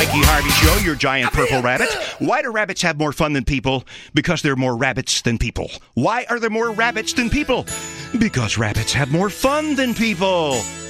Mikey Harvey Show, your giant purple rabbit. Why do rabbits have more fun than people? Because there are more rabbits than people. Why are there more rabbits than people? Because rabbits have more fun than people.